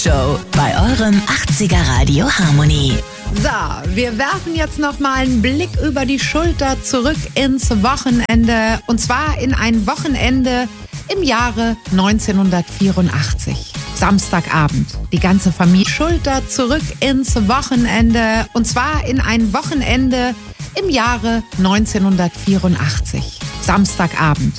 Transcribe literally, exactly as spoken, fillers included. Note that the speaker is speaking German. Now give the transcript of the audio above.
Show bei eurem achtziger Radio Harmony. So, wir werfen jetzt noch mal einen Blick über die Schulter zurück ins Wochenende. Und zwar in ein Wochenende im Jahre neunzehnhundertvierundachtzig. Samstagabend. Die ganze Familie Schulter zurück ins Wochenende. Und zwar in ein Wochenende im Jahre neunzehnhundertvierundachtzig. Samstagabend.